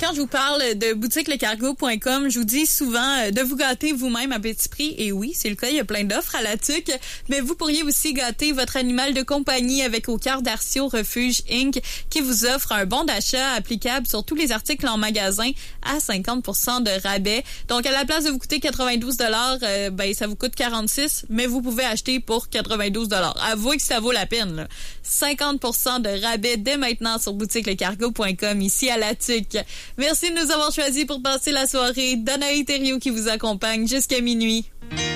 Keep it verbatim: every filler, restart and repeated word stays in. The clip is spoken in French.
quand je vous parle de boutique le cargo point com, je vous dis souvent de vous gâter vous-même à petit prix. Et oui, c'est le cas, il y a plein d'offres à la tuque. Mais vous pourriez aussi gâter votre animal de compagnie avec Au Cœur d'Arcio Refuge Incorporé qui vous offre un bon d'achat applicable sur tous les articles en magasin à cinquante pour cent de rabais. Donc, à la place de vous coûter quatre-vingt-douze dollars, euh, ben, ça vous coûte quarante-six, mais vous pouvez acheter pour quatre-vingt-douze dollars. Avouez que ça vaut la peine, là. cinquante pour cent de rabais dès maintenant sur boutique le cargo point com ici à la tuque. Merci de nous avoir choisis pour passer la soirée. Danaï Thériault qui vous accompagne jusqu'à minuit.